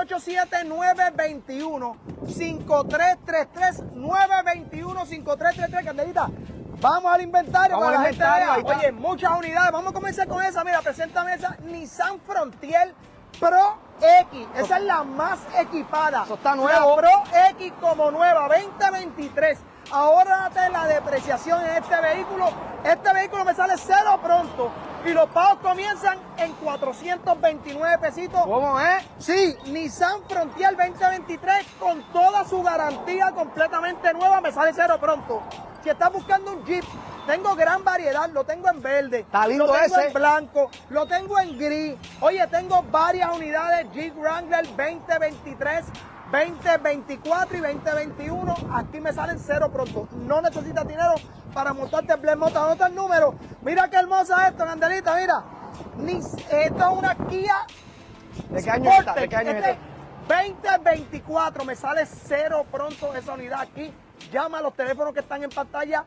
787-921-5333, 921-5333, Candelita. Vamos al inventario Vamos para al la gente inventario, vea. Oye, muchas unidades. Vamos a comenzar con esa. Mira, preséntame esa Nissan Frontier Pro X. Esa es la más equipada. Eso está nuevo. La Pro X como nueva, 2023. Ahórrate la depreciación en este vehículo. Este vehículo me sale cero pronto. Y los pagos comienzan en 429 pesitos. ¿Cómo es? Sí, Nissan Frontier 2023 con toda su garantía completamente nueva, me sale cero pronto. Si estás buscando un Jeep, tengo gran variedad, lo tengo en verde, Está lindo lo tengo ese. en blanco, lo tengo en gris. Oye, tengo varias unidades Jeep Wrangler 2023, 2024 y 2021. Aquí me salen cero pronto. No necesitas dinero para montarte en Blend Motor. Anota el número. Mira qué hermosa esto, Candelita, mira. Esto es una Kia ¿De qué año está? Sportage. ¿De qué año es Este este? 2024, me sale cero pronto esa unidad aquí. Llama a los teléfonos que están en pantalla,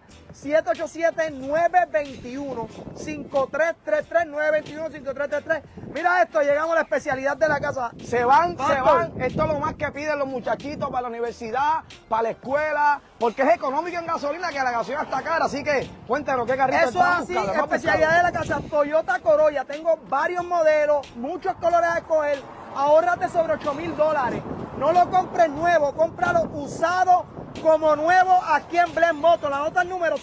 787-921-5333, 921-5333. Mira esto, llegamos a la especialidad de la casa. Se van. Pastor. Esto es lo más que piden los muchachitos para la universidad, para la escuela, porque es económico en gasolina, que la gasolina está cara. Así que cuéntanos qué carrito Eso es estás así, buscando. especialidad de la casa, Toyota Corolla. Tengo varios modelos, muchos colores a escoger. Ahórrate sobre $8,000. No lo compres nuevo, cómpralo usado como nuevo aquí en Blend Motor. La nota el número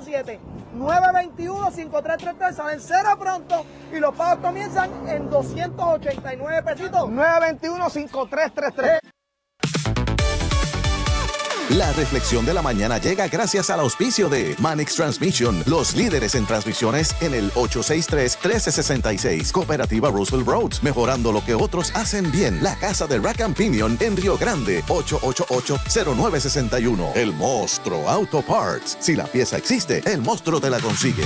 787-921-5333. Salen cero pronto y los pagos comienzan en 289 pesitos. 921-5333. La reflexión de la mañana llega gracias al auspicio de Manix Transmission, los líderes en transmisiones en el 863-1366, Cooperativa Roosevelt Road, mejorando lo que otros hacen bien. La casa de Rack and Pinion en Río Grande, 888-0961. El Monstruo Auto Parts. Si la pieza existe, el monstruo te la consigue.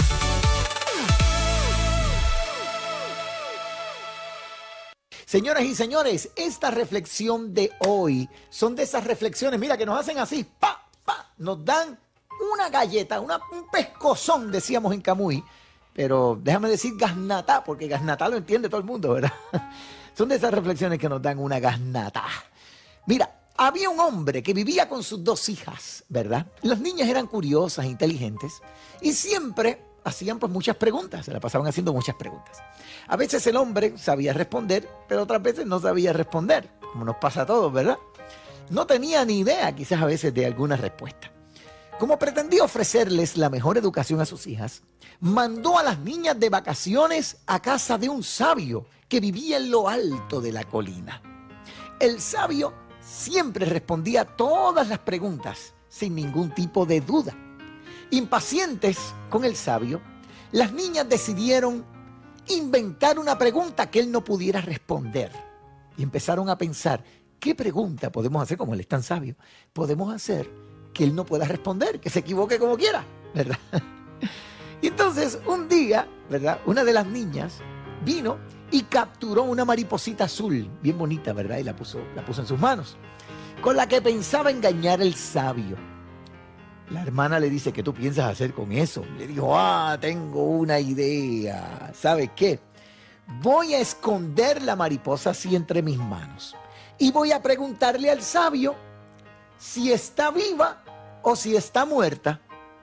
Señoras y señores, esta reflexión de hoy son de esas reflexiones, mira, que nos hacen así, pa, pa, nos dan una galleta, un pescozón, decíamos en Camuy, pero déjame decir gasnatá, porque gasnatá lo entiende todo el mundo, ¿verdad? Son de esas reflexiones que nos dan una gasnatá. Mira, había un hombre que vivía con sus dos hijas, ¿verdad? Las niñas eran curiosas, inteligentes, y siempre hacían pues muchas preguntas, se la pasaban haciendo muchas preguntas. A veces el hombre sabía responder, pero otras veces no sabía responder, como nos pasa a todos, ¿verdad? No tenía ni idea quizás a veces de alguna respuesta. Como pretendía ofrecerles la mejor educación a sus hijas, mandó a las niñas de vacaciones a casa de un sabio que vivía en lo alto de la colina. El sabio siempre respondía todas las preguntas sin ningún tipo de duda. Impacientes con el sabio, las niñas decidieron inventar una pregunta que él no pudiera responder. Y empezaron a pensar, ¿qué pregunta podemos hacer, como él es tan sabio? Podemos hacer que él no pueda responder, que se equivoque como quiera, ¿verdad? Y entonces un día, ¿verdad?, una de las niñas vino y capturó una mariposita azul, bien bonita, ¿verdad? Y la puso en sus manos, con la que pensaba engañar al sabio. La hermana le dice, ¿qué tú piensas hacer con eso? Le dijo, tengo una idea. ¿Sabes qué? Voy a esconder la mariposa así entre mis manos. Y voy a preguntarle al sabio si está viva o si está muerta.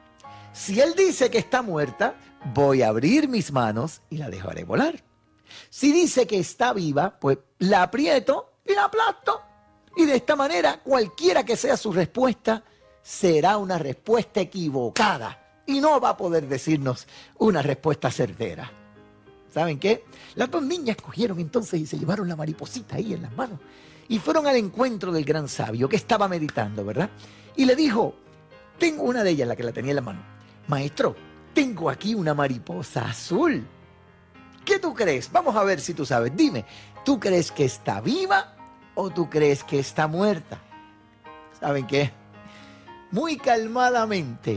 Si él dice que está muerta, voy a abrir mis manos y la dejaré volar. Si dice que está viva, pues la aprieto y la aplasto. Y de esta manera, cualquiera que sea su respuesta, será una respuesta equivocada y no va a poder decirnos una respuesta certera. ¿Saben qué? Las dos niñas cogieron entonces y se llevaron la mariposita ahí en las manos y fueron al encuentro del gran sabio que estaba meditando, ¿verdad? Y le dijo, tengo una de ellas, la que la tenía en la mano. Maestro, tengo aquí una mariposa azul. ¿Qué tú crees? Vamos a ver si tú sabes. Dime, ¿tú crees que está viva o tú crees que está muerta? ¿Saben qué? Muy calmadamente,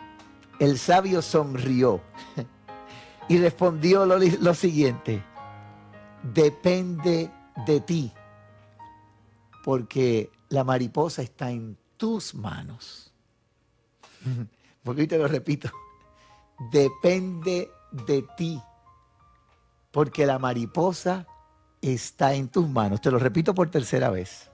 el sabio sonrió y respondió lo siguiente: depende de ti, porque la mariposa está en tus manos. Porque hoy te lo repito, depende de ti, porque la mariposa está en tus manos. Te lo repito por tercera vez.